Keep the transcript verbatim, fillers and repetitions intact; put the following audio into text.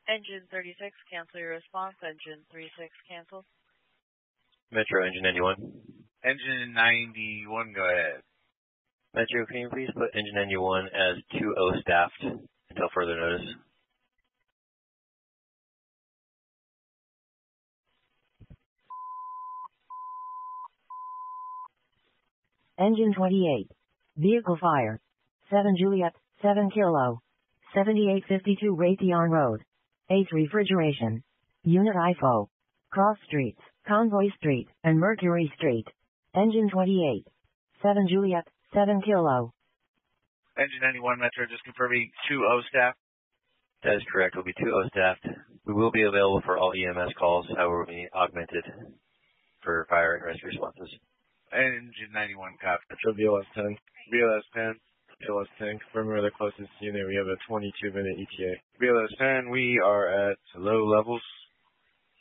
Engine thirty-six, cancel your response. Engine thirty-six, cancel. Metro, engine ninety-one. Engine ninety-one, go ahead. Metro, can you please put engine ninety-one as two O staffed until further notice? Engine twenty-eight. Vehicle fire. seven Juliet, seven Kilo. seventy-eight fifty-two Raytheon Road. eighth Refrigeration. Unit I F O. Cross Streets, Convoy Street, and Mercury Street. Engine twenty-eight. seven Juliet, seven Kilo. Engine ninety-one, Metro, just confirming two O staff. That is correct. We'll be two O staffed. We will be available for all E M S calls, however, we'll be augmented for fire and rescue responses. Engine ninety-one, copy. Metro B L S ten. B L S ten. B L S ten, confirm we're the closest unit. We have a twenty-two minute E T A. B L S ten, we are at low levels.